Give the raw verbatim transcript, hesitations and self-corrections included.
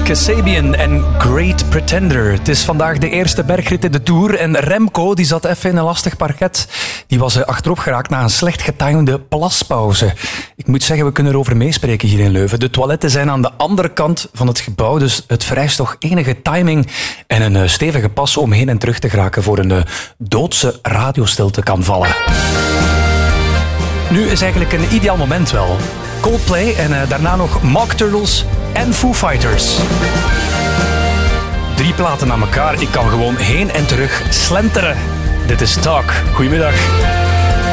Kasabian en Great Pretender. Het is vandaag de eerste bergrit in de Tour en Remco die zat even in een lastig parket. Die was achterop geraakt na een slecht getimede plaspauze. Ik moet zeggen, we kunnen erover meespreken hier in Leuven. De toiletten zijn aan de andere kant van het gebouw, dus het vereist toch enige timing en een stevige pas om heen en terug te geraken voor een doodse radiostilte kan vallen. Nu is eigenlijk een ideaal moment wel. Coldplay en uh, daarna nog Mock Turtles en Foo Fighters. Drie platen aan elkaar. Ik kan gewoon heen en terug slenteren. Dit is Talk. Goedemiddag.